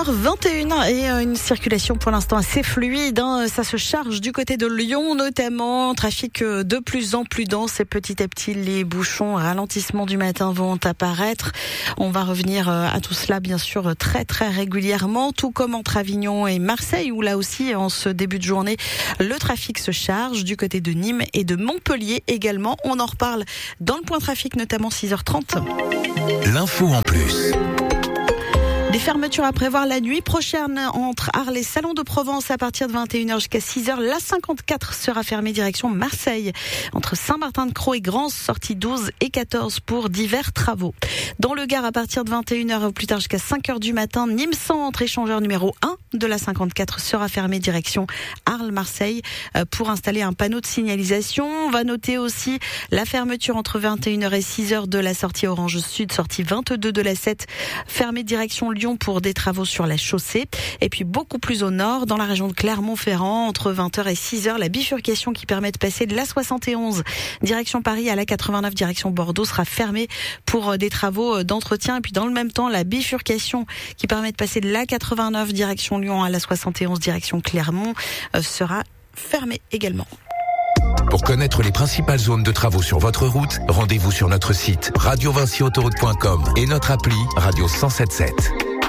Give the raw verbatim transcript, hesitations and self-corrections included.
heures vingt et une et une circulation pour l'instant assez fluide. Hein. Ça se charge du côté de Lyon notamment. Trafic de plus en plus dense et petit à petit les bouchons, ralentissements du matin vont apparaître. On va revenir à tout cela bien sûr très très régulièrement, tout comme entre Avignon et Marseille où là aussi en ce début de journée le trafic se charge du côté de Nîmes et de Montpellier également. On en reparle dans le point trafic notamment six heures trente. L'info en plus. Des fermetures à prévoir la nuit prochaine entre Arles et Salon de Provence à partir de vingt et une heures jusqu'à six heures. La cinquante-quatre sera fermée direction Marseille. Entre Saint-Martin-de-Crau et Grance, sortie douze et quatorze pour divers travaux. Dans le Gard, à partir de vingt et une heures ou plus tard jusqu'à cinq heures du matin, Nîmes Centre, échangeur numéro un de la cinquante-quatre, sera fermé direction Arles-Marseille pour installer un panneau de signalisation. On va noter aussi la fermeture entre vingt et une heures et six heures de la sortie Orange Sud, sortie vingt-deux de la sept, fermée direction Lyon pour des travaux sur la chaussée. Et puis beaucoup plus au nord, dans la région de Clermont-Ferrand, entre vingt heures et six heures, la bifurcation qui permet de passer de l'A soixante et onze direction Paris à l'A quatre-vingt-neuf direction Bordeaux sera fermée pour des travaux d'entretien. Et puis dans le même temps, la bifurcation qui permet de passer de l'A quatre-vingt-neuf direction Lyon à l'A soixante et onze direction Clermont sera fermée également. Pour connaître les principales zones de travaux sur votre route, rendez-vous sur notre site radio vinci autoroute point com et notre appli Radio cent soixante-dix-sept.